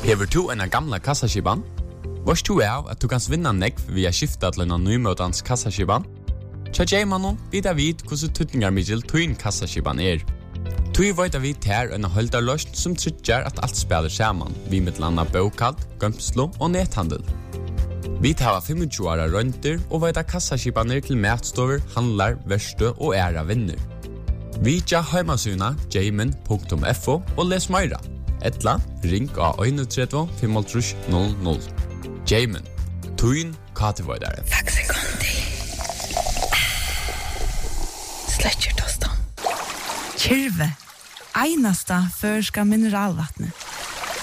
Hever du en gamla kassaskiban? Varst du av at du kan vinna nekv via skifta til en nymøtans kassaskiban? Tja Jaymanon vita vid hvordan tutningarmidjel tuin kassaskiban Tui veit vi ter en holdarløst som tryggjar at alt spiller saman, vi mittlanda bokald, gømslo og nethandel. Vi tar 25 åra rønter og veit kassaskibaner til matstover, handlar, verstø og æra vinner. Vi tja heimasuna jayman.fo og les meira. Etla, ring av 31 500. Jayman, tuin kativoidare. Takk sekundi. Sletcher tostan. Kyrve. Einasta førska mineralvattnet.